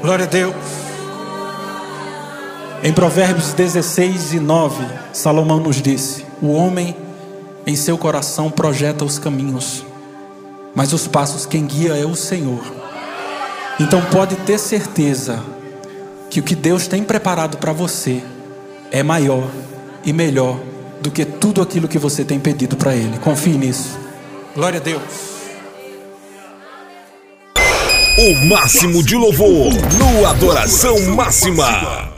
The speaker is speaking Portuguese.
Glória a Deus. Em Provérbios 16:9, Salomão nos disse: o homem em seu coração projeta os caminhos, mas os passos quem guia é o Senhor. Então pode ter certeza que o que Deus tem preparado para você é maior e melhor do que tudo aquilo que você tem pedido para Ele. Confie nisso. Glória a Deus. O máximo de louvor no Adoração Máxima.